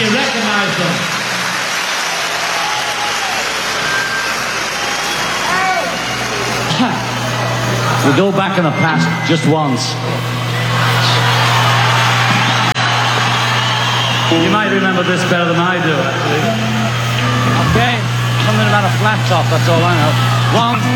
you recognise them. We'll go back in the past just once. You might remember this better than I do, actually. Okay, something about a flat top, that's all I know. 1,